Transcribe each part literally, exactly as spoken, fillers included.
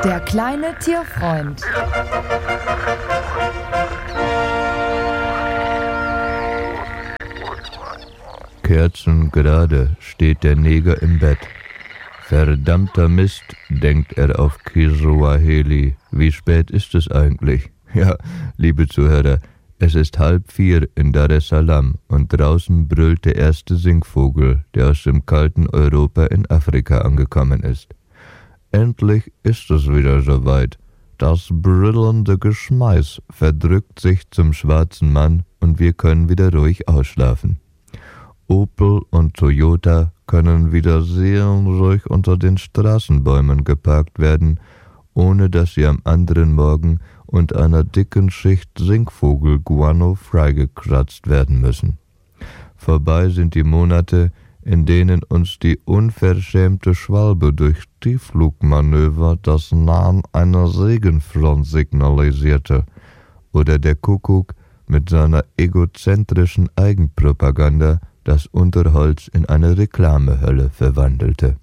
Der kleine Tierfreund. Kerzengerade steht der Neger im Bett. Verdammter Mist, denkt er auf Kiswahili. Wie spät ist es eigentlich? Ja, liebe Zuhörer, es ist halb vier in Dar es Salaam und draußen brüllt der erste Singvogel, der aus dem kalten Europa in Afrika angekommen ist. Endlich ist es wieder soweit. Das brüllende Geschmeiß verdrückt sich zum schwarzen Mann und wir können wieder ruhig ausschlafen. Opel und Toyota können wieder sehr ruhig unter den Straßenbäumen geparkt werden, ohne dass sie am anderen Morgen unter einer dicken Schicht Singvogel-Guano freigekratzt werden müssen. Vorbei sind die Monate, in denen uns die unverschämte Schwalbe durch Tiefflugmanöver das Nahen einer Regenfront signalisierte oder der Kuckuck mit seiner egozentrischen Eigenpropaganda das Unterholz in eine Reklamehölle verwandelte.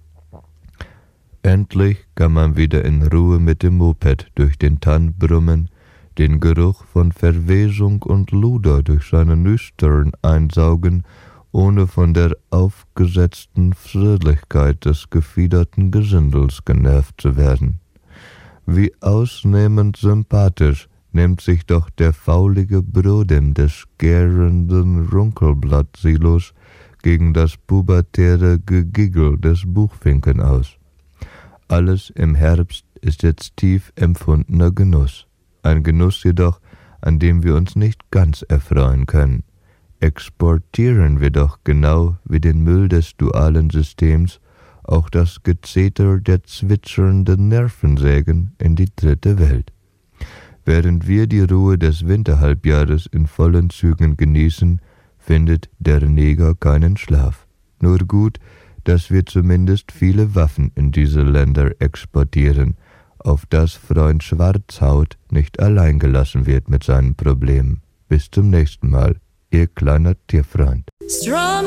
Endlich kann man wieder in Ruhe mit dem Moped durch den Tann brummen, den Geruch von Verwesung und Luder durch seine Nüstern einsaugen, ohne von der aufgesetzten Fröhlichkeit des gefiederten Gesindels genervt zu werden. Wie ausnehmend sympathisch nimmt sich doch der faulige Brodem des gärenden Runkelblattsilos gegen das pubertäre Gegiggel des Buchfinken aus. Alles im Herbst ist jetzt tief empfundener Genuss. Ein Genuss jedoch, an dem wir uns nicht ganz erfreuen können. Exportieren wir doch genau wie den Müll des dualen Systems auch das Gezeter der zwitschernden Nervensägen in die dritte Welt. Während wir die Ruhe des Winterhalbjahres in vollen Zügen genießen, findet der Neger keinen Schlaf. Nur gut, dass wir zumindest viele Waffen in diese Länder exportieren, auf das Freund Schwarzhaut nicht allein gelassen wird mit seinen Problemen. Bis zum nächsten Mal, Ihr kleiner Tierfreund.